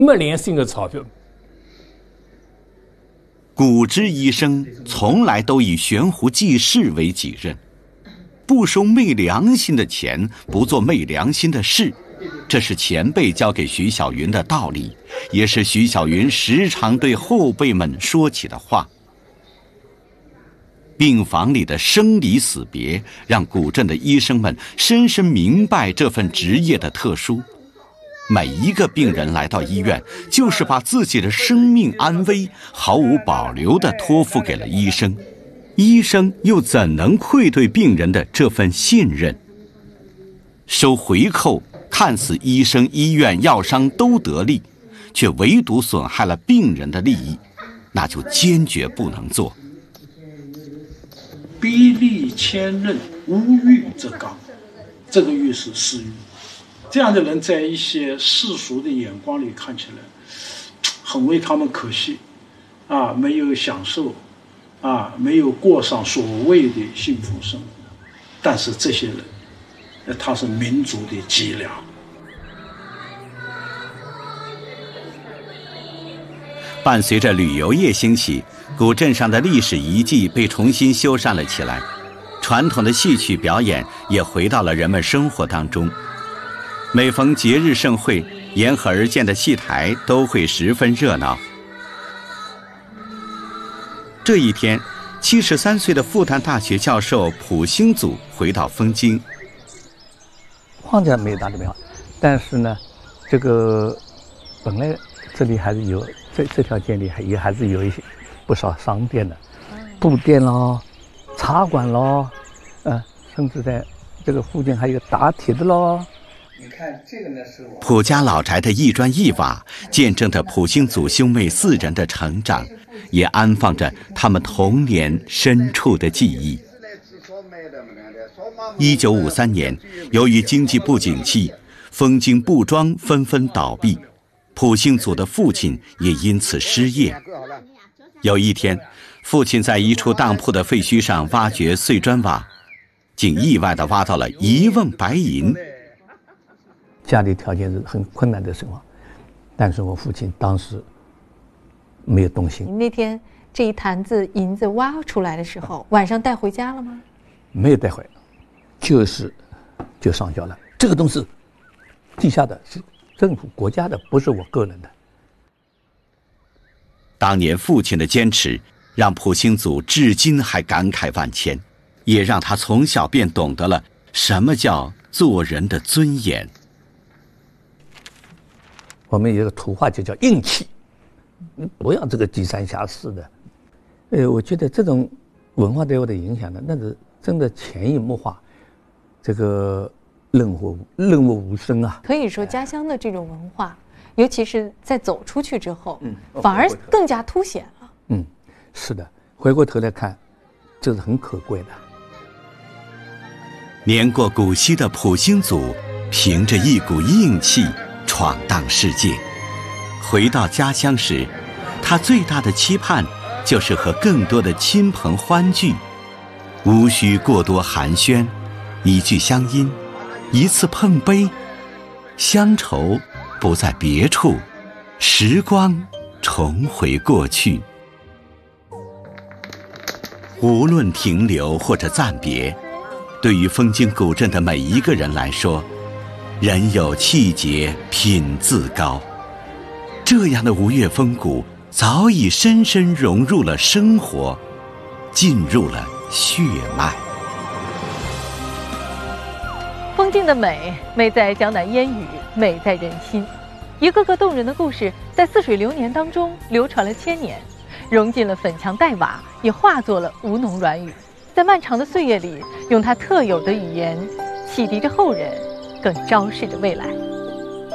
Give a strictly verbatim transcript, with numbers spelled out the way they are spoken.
没良心的钞票。 古之医生从来都以悬壶济世为己任，不收昧良心的钱，不做昧良心的事，这是前辈教给徐小云的道理，也是徐小云时常对后辈们说起的话。病房里的生离死别，让古镇的医生们深深明白这份职业的特殊。每一个病人来到医院，就是把自己的生命安危毫无保留地托付给了医生，医生又怎能愧对病人的这份信任？收回扣，看似医生、医院、药商都得利，却唯独损害了病人的利益，那就坚决不能做。 卑利谦任，无欲则刚，这个欲是私欲。这样的人在一些世俗的眼光里看起来很为他们可惜啊，没有享受啊，没有过上所谓的幸福生活。但是这些人他是民族的脊梁。 伴随着旅游业兴起，古镇上的历史遗迹被重新修缮了起来，传统的戏曲表演也回到了人们生活当中。每逢节日盛会，沿河而建的戏台都会十分热闹。这一天，七十三岁的复旦大学教授蒲兴祖回到枫京。 框架没有大的变化，但是呢，这个本来这里还是有这这条街里还也还是有一些不少商店的，布店咯、茶馆咯，呃，甚至在这个附近还有打铁的咯。 你看这个呢是我蒲家老宅的一砖一瓦，见证着蒲兴祖兄妹四人的成长，也安放着他们童年深处的记忆。一九五三年，由于经济不景气，枫京布庄纷纷倒闭，蒲兴祖的父亲也因此失业。有一天，父亲在一处当铺的废墟上挖掘碎砖瓦，竟意外地挖到了一瓮白银。 家里条件是很困难的生活，但是我父亲当时没有动心。 那天这一坛子银子挖出来的时候，晚上带回家了吗？ 没有带回，就是就上交了。这个东西地下的，是政府国家的，不是我个人的。 当年父亲的坚持，让蒲兴祖至今还感慨万千，也让他从小便懂得了什么叫做人的尊严。 我们有一个土话就叫硬气，你不要这个低三下四的。呃，我觉得这种文化对我的影响呢，那是真的潜移默化，这个润物润物无声啊。 可以说家乡的这种文化，尤其是在走出去之后，嗯，反而更加凸显了。 嗯，是的，回过头来看，这是很可贵的。 年过古稀的蒲兴祖，凭着一股硬气闯荡世界。回到家乡时，他最大的期盼就是和更多的亲朋欢聚，无需过多寒暄，一句乡音，一次碰杯，乡愁不在别处，时光重回过去。无论停留或者暂别，对于枫京古镇的每一个人来说，人有气节，品自高。这样的吴越风骨早已深深融入了生活，进入了血脉。 枫京的美，美在江南烟雨，美在人心。一个个动人的故事，在似水流年当中流传了千年，融进了粉墙黛瓦，也化作了吴侬软语。在漫长的岁月里，用它特有的语言，启迪着后人，更昭示着未来。